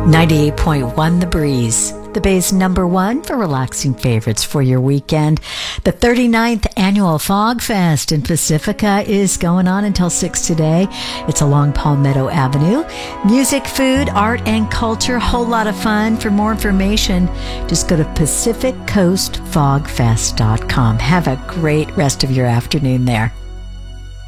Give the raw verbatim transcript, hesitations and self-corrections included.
ninety-eight point one The Breeze, the Bay's number one for relaxing favorites for your weekend. The thirty-ninth Annual Fog Fest in Pacifica is going on until six today. It's along Palmetto Avenue. Music, food, art, and culture, whole lot of fun. For more information, just go to pacific coast fog fest dot com. Have a great rest of your afternoon there.